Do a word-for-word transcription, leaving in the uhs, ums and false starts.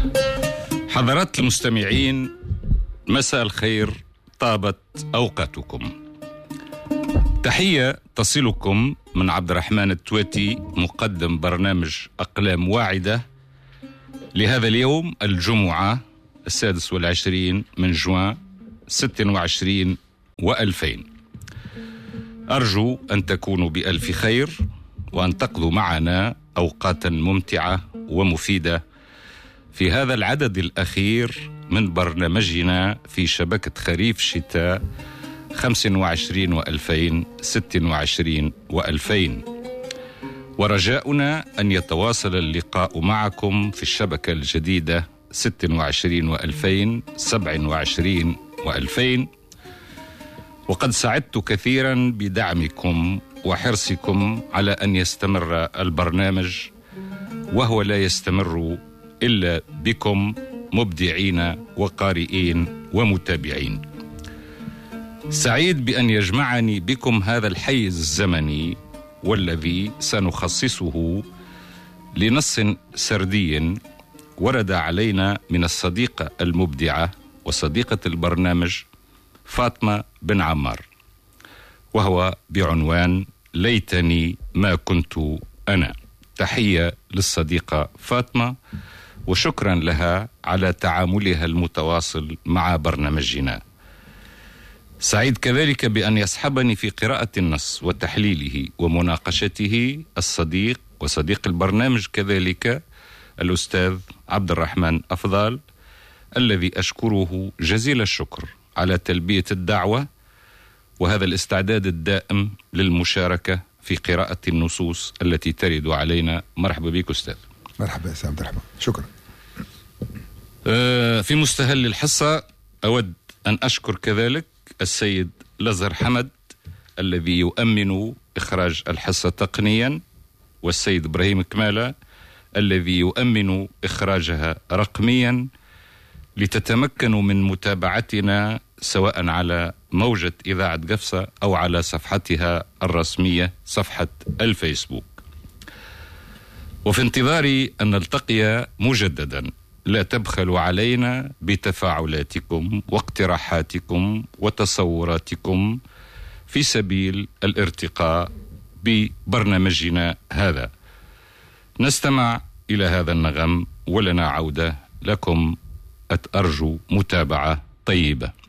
حضرات المستمعين، مساء الخير، طابت أوقاتكم. تحية تصلكم من عبد الرحمن التواتي، مقدم برنامج أقلام واعدة لهذا اليوم الجمعة السادس والعشرين من جوان ستة وعشرين وألفين. أرجو أن تكونوا بألف خير وأن تقضوا معنا أوقاتا ممتعة ومفيدة في هذا العدد الأخير من برنامجنا في شبكة خريف شتاء خمسة وعشرين وألفين ستة وعشرين وألفين. ورجاؤنا أن يتواصل اللقاء معكم في الشبكة الجديدة ستة وعشرين وألفين سبعة وعشرين وألفين. وقد سعدت كثيرا بدعمكم وحرصكم على أن يستمر البرنامج، وهو لا يستمر إلا بكم مبدعين وقارئين ومتابعين. سعيد بأن يجمعني بكم هذا الحيز الزمني، والذي سنخصصه لنص سردي ورد علينا من الصديقة المبدعة وصديقة البرنامج فاطمة بن عمار، وهو بعنوان ليتني ما كنت أنا. تحية للصديقة فاطمة، وشكرا لها على تعاملها المتواصل مع برنامجنا. سعيد كذلك بأن يصحبني في قراءة النص وتحليله ومناقشته الصديق وصديق البرنامج كذلك الأستاذ عبد الرحمن أفضل، الذي أشكره جزيل الشكر على تلبية الدعوة وهذا الاستعداد الدائم للمشاركة في قراءة النصوص التي ترد علينا. مرحبا بك أستاذ. مرحبا يا سامي، مرحبا، شكرا. أه في مستهل الحصة أود أن أشكر كذلك السيد لزر حمد الذي يؤمن إخراج الحصة تقنيا، والسيد إبراهيم كمالة الذي يؤمن إخراجها رقميا، لتتمكنوا من متابعتنا سواء على موجة إذاعة قفصة أو على صفحتها الرسمية صفحة الفيسبوك. وفي انتظار أن نلتقي مجددا، لا تبخلوا علينا بتفاعلاتكم واقتراحاتكم وتصوراتكم في سبيل الارتقاء ببرنامجنا هذا. نستمع إلى هذا النغم ولنا عودة لكم. أرجو متابعة طيبة.